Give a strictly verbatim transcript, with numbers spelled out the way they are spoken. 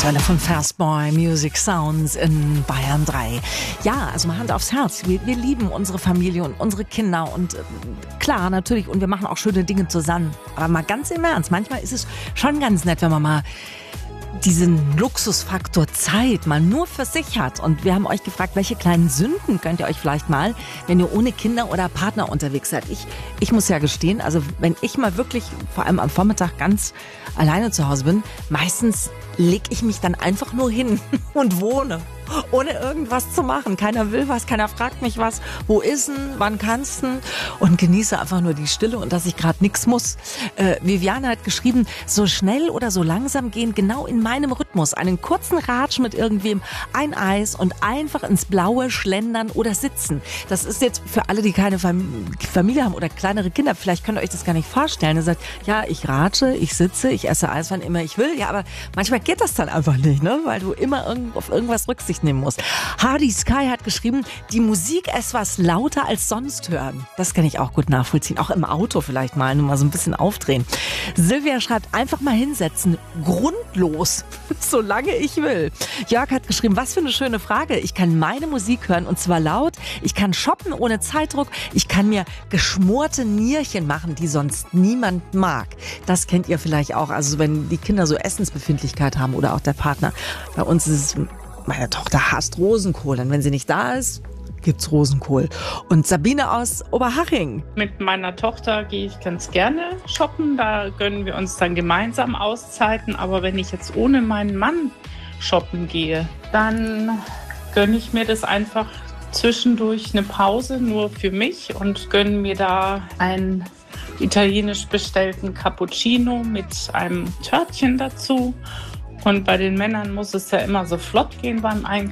Welle von Fastboy Music Sounds in Bayern drei. Ja, also mal Hand aufs Herz. Wir, wir lieben unsere Familie und unsere Kinder und äh, klar, natürlich, und wir machen auch schöne Dinge zusammen. Aber mal ganz im Ernst, manchmal ist es schon ganz nett, wenn man mal diesen Luxusfaktor Zeit mal nur für sich hat. Und wir haben euch gefragt, welche kleinen Sünden könnt ihr euch vielleicht mal, wenn ihr ohne Kinder oder Partner unterwegs seid. Ich, ich muss ja gestehen, also wenn ich mal wirklich, vor allem am Vormittag, ganz alleine zu Hause bin, meistens leg ich mich dann einfach nur hin und wohne, ohne irgendwas zu machen. Keiner will was, keiner fragt mich was. Wo ist denn, wann kannst du? Und genieße einfach nur die Stille und dass ich gerade nichts muss. Äh, Viviane hat geschrieben, so schnell oder so langsam gehen, genau in meinem Rhythmus. Einen kurzen Ratsch mit irgendwem, ein Eis und einfach ins Blaue schlendern oder sitzen. Das ist jetzt für alle, die keine Fam- Familie haben oder kleinere Kinder, vielleicht könnt ihr euch das gar nicht vorstellen. Ihr sagt, ja, ich ratsche, ich sitze, ich esse Eis, wann immer ich will. Ja, aber manchmal geht das dann einfach nicht, ne? Weil du immer irgend, auf irgendwas Rücksicht nehmen musst. Hardy Sky hat geschrieben, die Musik etwas lauter als sonst hören. Das kann ich auch gut nachvollziehen. Auch im Auto vielleicht mal, nur mal so ein bisschen aufdrehen. Silvia schreibt, einfach mal hinsetzen. Grundlos. Solange ich will. Jörg hat geschrieben, was für eine schöne Frage. Ich kann meine Musik hören und zwar laut. Ich kann shoppen ohne Zeitdruck. Ich kann mir geschmorte Nierchen machen, die sonst niemand mag. Das kennt ihr vielleicht auch. Also wenn die Kinder so Essensbefindlichkeit haben oder auch der Partner. Bei uns ist es, meine Tochter hasst Rosenkohl. Und wenn sie nicht da ist, gibt's Rosenkohl. Und Sabine aus Oberhaching. Mit meiner Tochter gehe ich ganz gerne shoppen. Da gönnen wir uns dann gemeinsam Auszeiten. Aber wenn ich jetzt ohne meinen Mann shoppen gehe, dann gönne ich mir das einfach zwischendurch eine Pause nur für mich und gönne mir da einen italienisch bestellten Cappuccino mit einem Törtchen dazu. Und bei den Männern muss es ja immer so flott gehen beim Einkaufen.